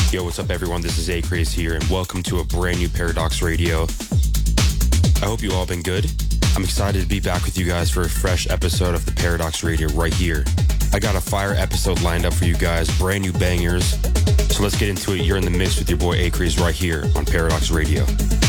Yo, what's up everyone? This is Acraze here and welcome to a brand new Paradox Radio. I hope you all been good. I'm excited to be back with you guys for a fresh episode of the Paradox Radio right here. I got a fire episode lined up for you guys, brand new bangers. So let's get into it. You're in the mix with your boy Acraze right here on Paradox Radio.